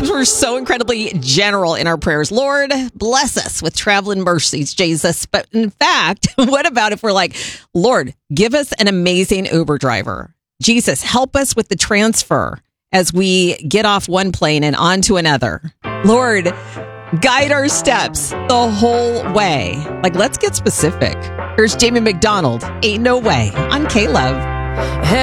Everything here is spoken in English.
Sometimes we're so incredibly general in our prayers. Lord, bless us with traveling mercies, Jesus. But in fact, what about if we're like, Lord, give us an amazing Uber driver. Jesus, help us with the transfer as we get off one plane and onto another. Lord, guide our steps the whole way. Like, let's get specific. Here's Jamie McDonald, Ain't No Way on K-Love.